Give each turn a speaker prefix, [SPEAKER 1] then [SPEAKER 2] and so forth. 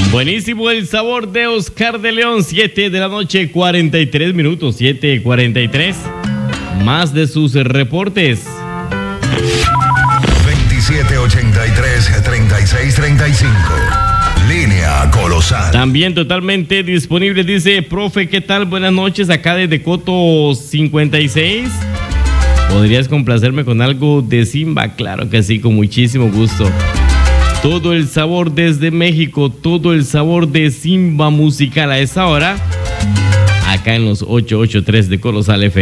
[SPEAKER 1] Buenísimo el sabor de Oscar de León, 7 de la noche, 43 minutos, 7:43. Más de sus reportes.
[SPEAKER 2] 2783-3635. Línea Colosal.
[SPEAKER 1] También totalmente disponible, dice, profe, ¿qué tal? Buenas noches, acá desde Coto 56. ¿Podrías complacerme con algo de Simba? Claro que sí, con muchísimo gusto. Todo el sabor desde México, todo el sabor de Simba musical a esa hora, acá en los 883 de Colosal FM.